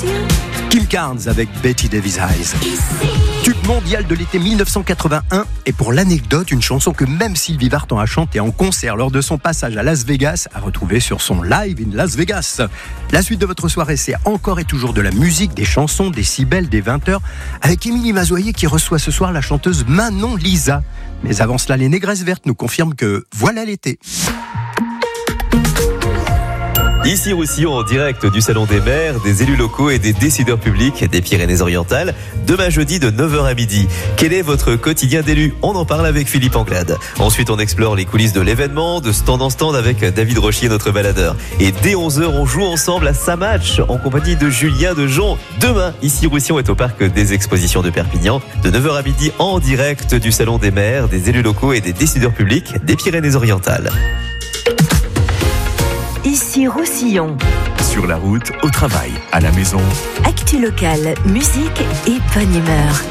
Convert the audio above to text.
Kim Carnes avec Betty Davis Eyes. Tube mondial de l'été 1981. Et pour l'anecdote, une chanson que même Sylvie Vartan a chantée en concert lors de son passage à Las Vegas, a retrouvé sur son Live in Las Vegas. La suite de votre soirée, c'est encore et toujours de la musique, des chansons, des si belles, des 20h, avec Émilie Mazoyer qui reçoit ce soir la chanteuse Manon Lisa. Mais avant cela, les Négresses Vertes nous confirment que voilà l'été. Ici Roussillon en direct du Salon des maires, des élus locaux et des décideurs publics des Pyrénées-Orientales, demain jeudi de 9h à midi. Quel est votre quotidien d'élu ? On en parle avec Philippe Anglade. Ensuite, on explore les coulisses de l'événement, de stand en stand avec David Rochier, notre baladeur. Et dès 11h, on joue ensemble à Samatch en compagnie de Julien Dejon. Demain, ici Roussillon est au parc des expositions de Perpignan, de 9h à midi en direct du Salon des maires, des élus locaux et des décideurs publics des Pyrénées-Orientales. Ici Roussillon. Sur la route, au travail, à la maison. Actu locale, musique et bonne humeur.